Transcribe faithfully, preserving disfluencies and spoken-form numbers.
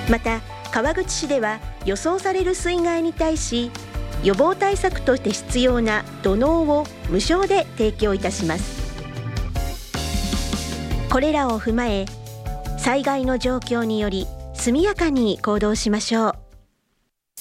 また川口市では予想される水害に対し予防対策として必要な土のうを無償で提供いたします。これらを踏まえ災害の状況により速やかに行動しましょう。